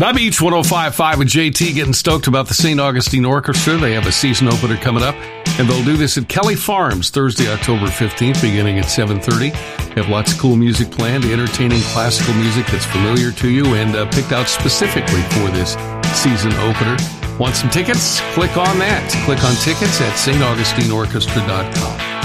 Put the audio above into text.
Not Beach 105.5 with JT getting stoked about the St. Augustine Orchestra. They have a season opener coming up, and they'll do this at Kelly Farms Thursday, October 15th, beginning at 7:30. They have lots of cool music planned, entertaining classical music that's familiar to you and picked out specifically for this season opener. Want some tickets? Click on that. Click on tickets at staugustineorchestra.com.